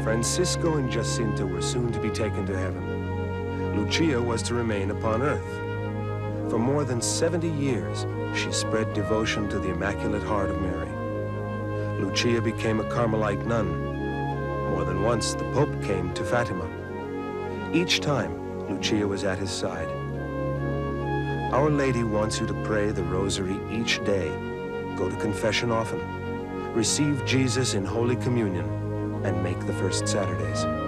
Francisco and Jacinta were soon to be taken to heaven. Lucia was to remain upon earth. For more than 70 years, she spread devotion to the Immaculate Heart of Mary. Lucia became a Carmelite nun. More than once, the Pope came to Fatima. Each time, Lucia was at his side. Our Lady wants you to pray the Rosary each day, go to confession often, receive Jesus in Holy Communion, and make the first Saturdays.